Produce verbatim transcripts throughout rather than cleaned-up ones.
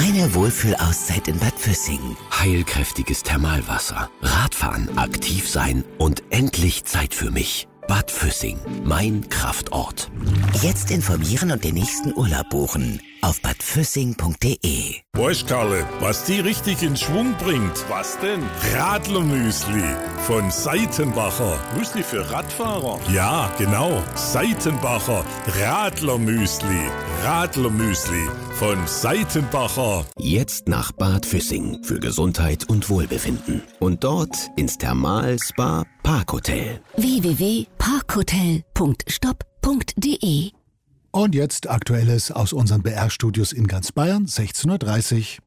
Meine Wohlfühlauszeit in Bad Füssing. Heilkräftiges Thermalwasser, Radfahren, aktiv sein und endlich Zeit für mich. Bad Füssing, mein Kraftort. Jetzt informieren und den nächsten Urlaub buchen auf bad füssing punkt de. Weißt Karle, was die richtig in Schwung bringt? Was denn? Radlermüsli von Seitenbacher. Müsli für Radfahrer? Ja, genau. Seitenbacher Radlermüsli. Radlermüsli von Seitenbacher. Jetzt nach Bad Füssing für Gesundheit und Wohlbefinden. Und dort ins Thermal-Spa Parkhotel. w w w punkt parkhotel punkt stop punkt de. Und jetzt Aktuelles aus unseren B R-Studios in ganz Bayern, sechzehn Uhr dreißig.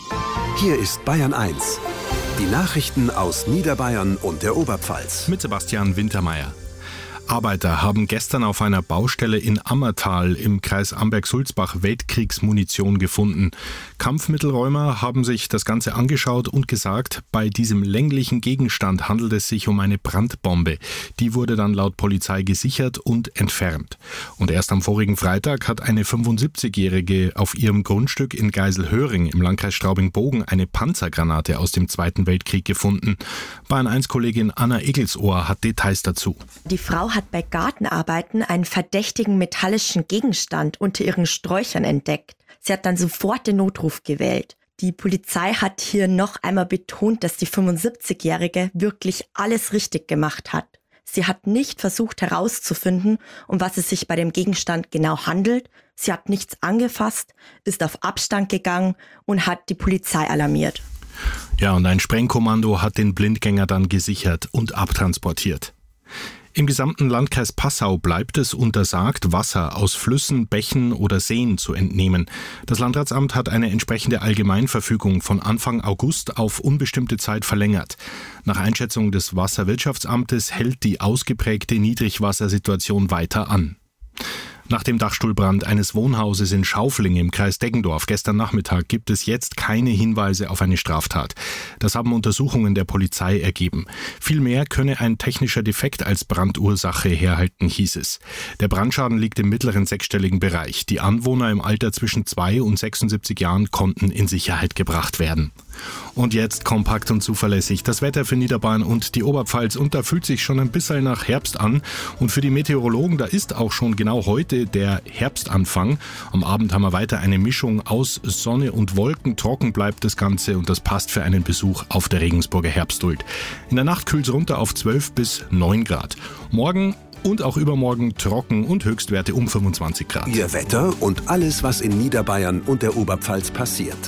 Hier ist Bayern eins. Die Nachrichten aus Niederbayern und der Oberpfalz. Mit Sebastian Wintermeyer. Arbeiter haben gestern auf einer Baustelle in Ammertal im Kreis Amberg-Sulzbach Weltkriegsmunition gefunden. Kampfmittelräumer haben sich das Ganze angeschaut und gesagt, bei diesem länglichen Gegenstand handelt es sich um eine Brandbombe. Die wurde dann laut Polizei gesichert und entfernt. Und erst am vorigen Freitag hat eine fünfundsiebzigjährige auf ihrem Grundstück in Geiselhöring im Landkreis Straubing-Bogen eine Panzergranate aus dem Zweiten Weltkrieg gefunden. Bayern eins Kollegin Anna Egelsohr hat Details dazu. Die Frau hat bei Gartenarbeiten einen verdächtigen metallischen Gegenstand unter ihren Sträuchern entdeckt. Sie hat dann sofort den Notruf gewählt. Die Polizei hat hier noch einmal betont, dass die fünfundsiebzigjährige wirklich alles richtig gemacht hat. Sie hat nicht versucht herauszufinden, um was es sich bei dem Gegenstand genau handelt. Sie hat nichts angefasst, ist auf Abstand gegangen und hat die Polizei alarmiert. Ja, und ein Sprengkommando hat den Blindgänger dann gesichert und abtransportiert. Im gesamten Landkreis Passau bleibt es untersagt, Wasser aus Flüssen, Bächen oder Seen zu entnehmen. Das Landratsamt hat eine entsprechende Allgemeinverfügung von Anfang August auf unbestimmte Zeit verlängert. Nach Einschätzung des Wasserwirtschaftsamtes hält die ausgeprägte Niedrigwassersituation weiter an. Nach dem Dachstuhlbrand eines Wohnhauses in Schaufling im Kreis Deggendorf gestern Nachmittag gibt es jetzt keine Hinweise auf eine Straftat. Das haben Untersuchungen der Polizei ergeben. Vielmehr könne ein technischer Defekt als Brandursache herhalten, hieß es. Der Brandschaden liegt im mittleren sechsstelligen Bereich. Die Anwohner im Alter zwischen zwei und sechsundsiebzig Jahren konnten in Sicherheit gebracht werden. Und jetzt kompakt und zuverlässig das Wetter für Niederbayern und die Oberpfalz. Und da fühlt sich schon ein bisschen nach Herbst an. Und für die Meteorologen, da ist auch schon genau heute der Herbstanfang. Am Abend haben wir weiter eine Mischung aus Sonne und Wolken. Trocken bleibt das Ganze und das passt für einen Besuch auf der Regensburger Herbstduld. In der Nacht kühlt es runter auf zwölf bis neun Grad. Morgen und auch übermorgen trocken und Höchstwerte um fünfundzwanzig Grad. Ihr Wetter und alles, was in Niederbayern und der Oberpfalz passiert.